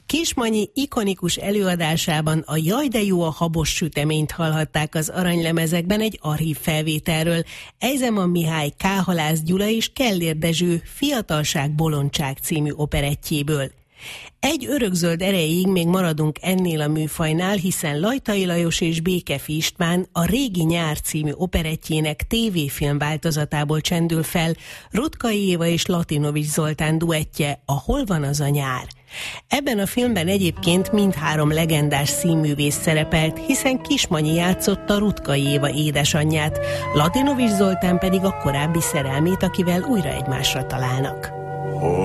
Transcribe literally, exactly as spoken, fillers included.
Kismanyi ikonikus előadásában a Jaj, de jó a habos süteményt hallhatták az aranylemezekben egy archív felvételről. Eizeman Mihály, K. Halász Gyula és Kellér Dezső Fiatalság, bolondság című operettjéből. Egy örökzöld erejéig még maradunk ennél a műfajnál, hiszen Lajtai Lajos és Békefi István a Régi nyár című operettjének tévéfilm változatából csendül fel Rutkai Éva és Latinovics Zoltán duettje, a Hol van az a nyár. Ebben a filmben egyébként mindhárom legendás színművész szerepelt, hiszen Kismanyi játszotta Rutkai Éva édesanyját, Latinovics Zoltán pedig a korábbi szerelmét, akivel újra egymásra találnak.